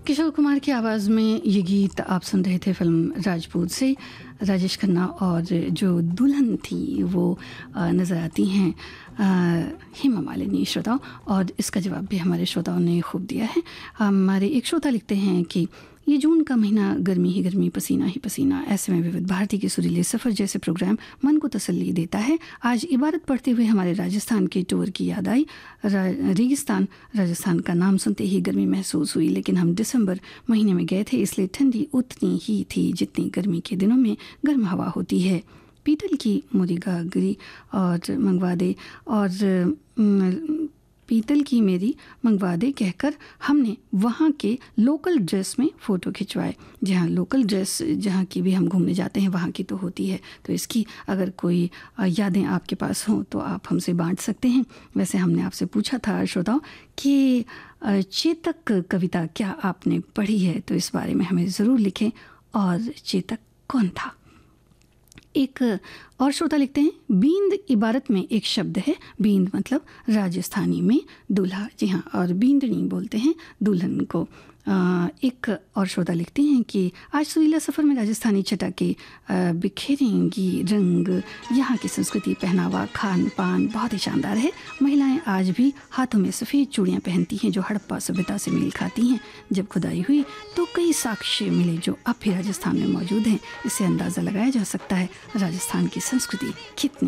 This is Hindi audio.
किशोर कुमार की आवाज़ में ये गीत आप सुन रहे थे फिल्म राजपूत से। राजेश खन्ना और जो दुल्हन थी वो नज़र आती हैं हेमा मालिनी श्रोताओं, और इसका जवाब भी हमारे श्रोताओं ने खूब दिया है। हमारे एक श्रोता लिखते हैं कि ये जून का महीना गर्मी ही गर्मी, पसीना ही पसीना, ऐसे में विविध भारती के सुरीले सफ़र जैसे प्रोग्राम मन को तसल्ली देता है। आज इबारत पढ़ते हुए हमारे राजस्थान के टूर की याद आई। रेगिस्तान राजस्थान का नाम सुनते ही गर्मी महसूस हुई, लेकिन हम दिसंबर महीने में गए थे, इसलिए ठंडी उतनी ही थी जितनी गर्मी के दिनों में गर्म हवा होती है। पीतल की मुरीगागरी और मंगवा दे, और पीतल की मेरी मंगवा दे कहकर हमने वहाँ के लोकल ड्रेस में फ़ोटो खिंचवाए। जहाँ लोकल ड्रेस जहाँ की भी हम घूमने जाते हैं वहाँ की तो होती है, तो इसकी अगर कोई यादें आपके पास हों तो आप हमसे बांट सकते हैं। वैसे हमने आपसे पूछा था श्रोताओं कि चेतक कविता क्या आपने पढ़ी है, तो इस बारे में हमें ज़रूर लिखें। और चेतक कौन था? एक और श्रोता लिखते हैं, बींद इबारत में एक शब्द है। बींद मतलब राजस्थानी में दूल्हा, जी हाँ, और बींदनी बोलते हैं दुल्हन को। एक और श्रोता लिखते हैं कि आज सुरीला सफ़र में राजस्थानी छटा के बिखेरेंगी रंग। यहाँ की संस्कृति, पहनावा, खान पान बहुत ही शानदार है। महिलाएं आज भी हाथों में सफ़ेद चूड़ियाँ पहनती हैं जो हड़प्पा सभ्यता से मेल खाती हैं। जब खुदाई हुई तो कई साक्ष्य मिले जो अब भी राजस्थान में मौजूद हैं। इससे अंदाज़ा लगाया जा सकता है राजस्थान की संस्कृति कितनी